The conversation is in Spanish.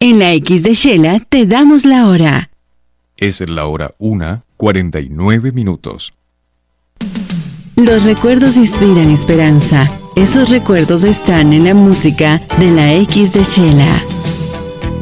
En la X de Shela te damos la hora. Es la hora 1:49. Los recuerdos inspiran esperanza. Esos recuerdos están en la música de la X de Shela.